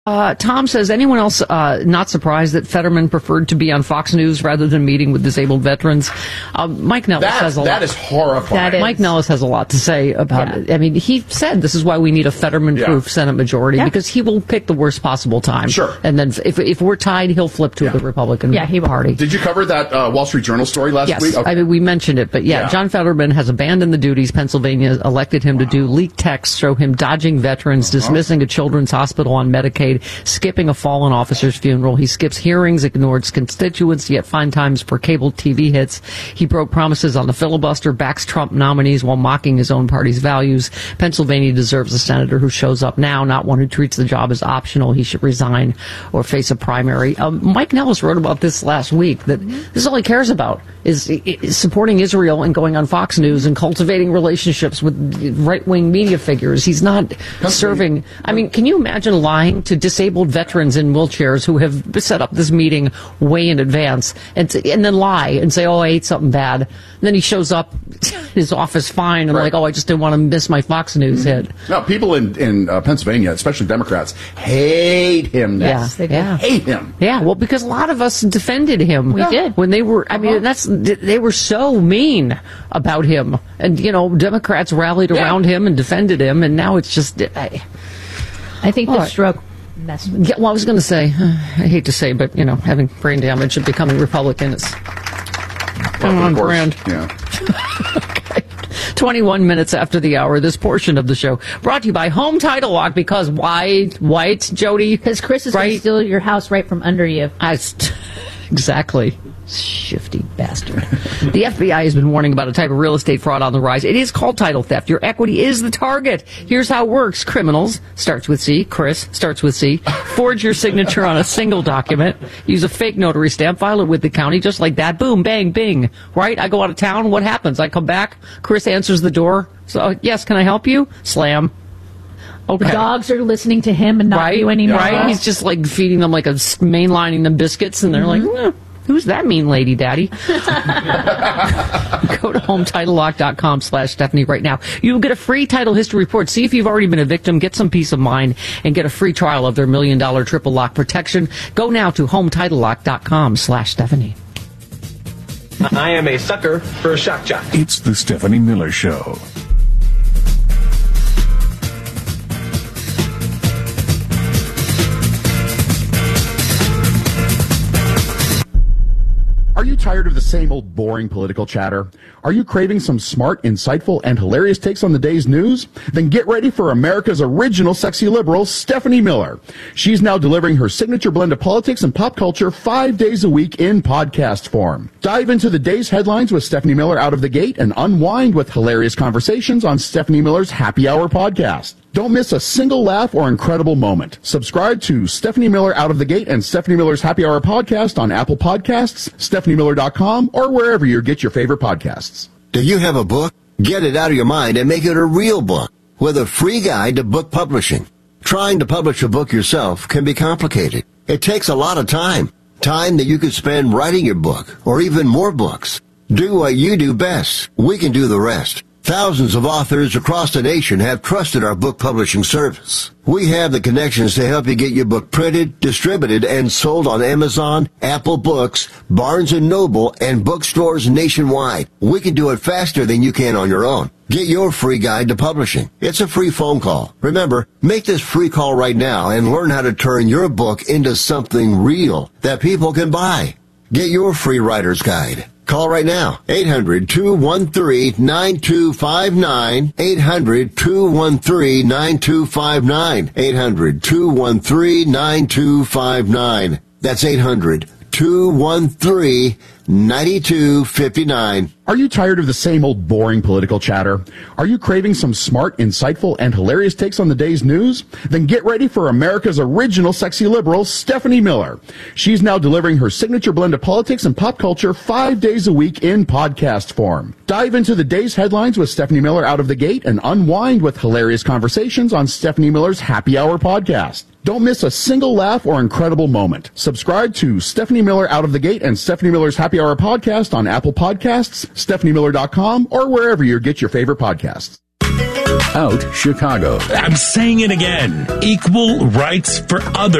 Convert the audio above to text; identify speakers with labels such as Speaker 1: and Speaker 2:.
Speaker 1: Tom says, anyone else not surprised that Fetterman preferred to be on Fox News rather than meeting with disabled veterans? Mike Nellis has a lot.
Speaker 2: That is horrifying.
Speaker 1: Mike Nellis has a lot to say about it. I mean, he said this is why we need a Fetterman-proof Senate majority, because he will pick the worst possible time.
Speaker 2: Sure.
Speaker 1: And then if we're tied, he'll flip to the Republican Party.
Speaker 2: Did you cover that Wall Street Journal story last week?
Speaker 1: Yes. Okay. I mean, we mentioned it, but John Fetterman has abandoned the duties Pennsylvania elected him to do. Leaked texts show him dodging veterans, dismissing a children's hospital on Medicaid, skipping a fallen officer's funeral. He skips hearings, ignores constituents, yet finds times for cable TV hits. He broke promises on the filibuster, backs Trump nominees while mocking his own party's values. Pennsylvania deserves a senator who shows up now, not one who treats the job as optional. He should resign or face a primary. Mike Nellis wrote about this last week, that this is all he cares about, is supporting Israel and going on Fox News and cultivating relationships with right-wing media figures. He's not serving. I mean, can you imagine lying to disabled veterans in wheelchairs who have set up this meeting way in advance and then lie and say, I ate something bad. And then he shows up his office fine and like, I just didn't want to miss my Fox News hit.
Speaker 2: No, people in Pennsylvania, especially Democrats, hate him.
Speaker 1: Yes, they
Speaker 2: hate him.
Speaker 1: Yeah, well, because a lot of us defended him.
Speaker 3: We did.
Speaker 1: When they were, I mean, they were so mean about him. And, Democrats rallied around him and defended him, and now it's just...
Speaker 3: I think the stroke messed with
Speaker 1: I was going to say, I hate to say, but, having brain damage and becoming Republican is on brand.
Speaker 2: Yeah.
Speaker 1: Okay. 21 minutes after the hour, this portion of the show brought to you by Home Title Lock, because why, Jody?
Speaker 3: Because Chris is going to steal your house right from under you.
Speaker 1: Exactly. Shifty bastard. The FBI has been warning about a type of real estate fraud on the rise. It is called title theft. Your equity is the target. Here's how it works. Criminals, starts with C, Chris, starts with C, forge your signature on a single document, use a fake notary stamp, file it with the county, just like that. Boom, bang, bing. Right? I go out of town. What happens? I come back. Chris answers the door. So, yes, can I help you? Slam. Okay.
Speaker 3: The dogs are listening to him and not you anymore.
Speaker 1: Right? He's just like feeding them, like mainlining them biscuits, and they're like, who's that mean lady, Daddy? Go to HometitleLock.com/Stephanie right now. You'll get a free title history report. See if you've already been a victim. Get some peace of mind and get a free trial of their $1 million triple lock protection. Go now to HometitleLock.com/Stephanie.
Speaker 4: I am a sucker for a shock jock.
Speaker 5: It's the Stephanie Miller Show.
Speaker 2: Are you tired of the same old boring political chatter? Are you craving some smart, insightful, and hilarious takes on the day's news? Then get ready for America's original sexy liberal, Stephanie Miller. She's now delivering her signature blend of politics and pop culture 5 days a week in podcast form. Dive into the day's headlines with Stephanie Miller out of the gate and unwind with hilarious conversations on Stephanie Miller's Happy Hour podcast. Don't miss a single laugh or incredible moment. Subscribe to Stephanie Miller Out of the Gate and Stephanie Miller's Happy Hour podcast on Apple Podcasts, StephanieMiller.com, or wherever you get your favorite podcasts.
Speaker 6: Do you have a book? Get it out of your mind and make it a real book with a free guide to book publishing. Trying to publish a book yourself can be complicated. It takes a lot of time that you could spend writing your book or even more books. Do what you do best. We can do the rest. Thousands of authors across the nation have trusted our book publishing service. We have the connections to help you get your book printed, distributed, and sold on Amazon, Apple Books, Barnes & Noble, and bookstores nationwide. We can do it faster than you can on your own. Get your free guide to publishing. It's a free phone call. Remember, make this free call right now and learn how to turn your book into something real that people can buy. Get your free writer's guide. Call right now, 800-213-9259, 800-213-9259, 800-213-9259. That's 800-213-9259.
Speaker 2: Are you tired of the same old boring political chatter? Are you craving some smart, insightful, and hilarious takes on the day's news? Then get ready for America's original sexy liberal, Stephanie Miller. She's now delivering her signature blend of politics and pop culture 5 days a week in podcast form. Dive into the day's headlines with Stephanie Miller out of the gate and unwind with hilarious conversations on Stephanie Miller's Happy Hour podcast. Don't miss a single laugh or incredible moment. Subscribe to Stephanie Miller Out of the Gate and Stephanie Miller's Happy Hour podcast on Apple Podcasts, StephanieMiller.com, or wherever you get your favorite podcasts.
Speaker 5: Out Chicago.
Speaker 7: I'm saying it again. Equal rights for others.